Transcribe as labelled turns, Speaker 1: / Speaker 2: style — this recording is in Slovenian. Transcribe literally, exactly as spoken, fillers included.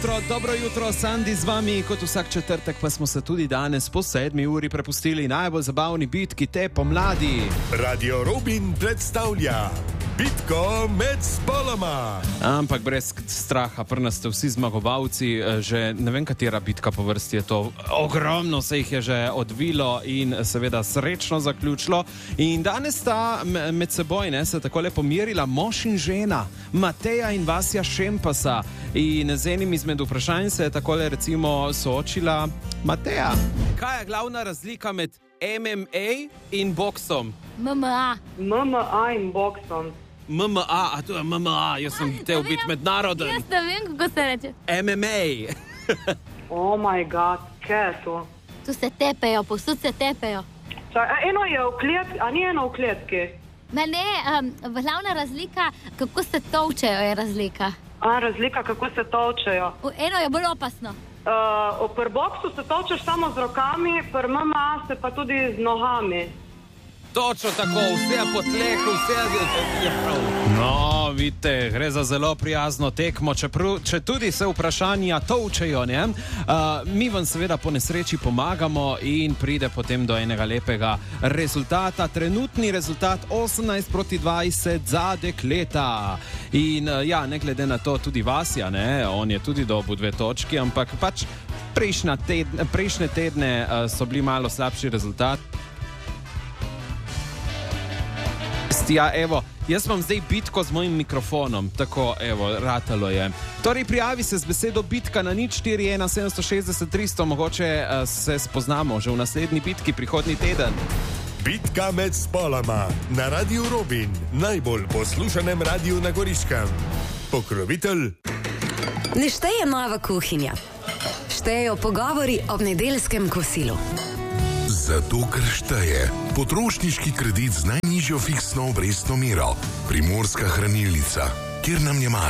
Speaker 1: jutro, dobro jutro, Sandi z vami. Kot vsak četrtek pa smo se tudi danes po sedmi uri prepustili najbolj zabavni bitki te pomladi.
Speaker 2: Radio Robin predstavlja bitko med spoloma.
Speaker 1: Ampak brez straha, pri nas ste vsi zmagovalci, že ne vem, katera bitka po vrsti je to. Ogromno se jih je že odvilo in seveda srečno zaključilo. In danes sta med seboj ne, se takole pomirila mož in žena, Mateja in Vasja Šempasa. In z enim izmed vprašanj se je takole recimo soočila Mateja. Kaj je glavna razlika med M M A in boksom?
Speaker 3: M M A.
Speaker 4: M M A in boksom.
Speaker 1: M M A, a to je M M A, jaz sem tel biti mednaroden.
Speaker 3: Jaz ne vem, kako se reče.
Speaker 1: M M A.
Speaker 4: Oh my god, kaj je to?
Speaker 3: Tu se tepejo, posud se tepejo.
Speaker 4: Čaj, a eno je v kletki, a ni eno v kletki?
Speaker 3: Ma ne, um, glavna razlika, kako se tolčejo, je razlika.
Speaker 4: A, razlika, kako se tolčejo.
Speaker 3: Eno je bolj opasno.
Speaker 4: Uh, pri boksu se tolčeš samo z rokami, pri M M A se pa tudi z nohami.
Speaker 1: Točno tako, vse je po tlehu, vse je prav. No, vidite, gre za zelo prijazno tekmo, če, pr, če tudi se vprašanja tolčejo, ne? Uh, mi vam seveda po nesreči pomagamo in pride potem do enega lepega rezultata. Trenutni rezultat osemnajst proti dvajset za dekleta. In uh, ja, ne glede na to tudi Vasja, ne? On je tudi dobil dve točki, ampak pač tedne, prejšnje tedne uh, so bili malo slabši rezultat. Ja, evo, jaz vam zdaj bitko z mojim mikrofonom, tako, evo, ratalo je. Torej, prijavi se z besedo bitka na nič štiri ena sedem šest šest tri sto, mogoče uh, se spoznamo že v naslednji bitki prihodnji teden.
Speaker 2: Bitka med spoloma na Radio Robin, najbolj poslušanem radiju na Goriškem. Pokrovitelj.
Speaker 5: Ne šteje nova kuhinja, štejejo pogovori ob nedeljskem kosilu.
Speaker 6: Zato, ker šteje potrošniški kredit z najnižjo fiksno obrestno mero, Primorska hranilnica, kjer nam je mar.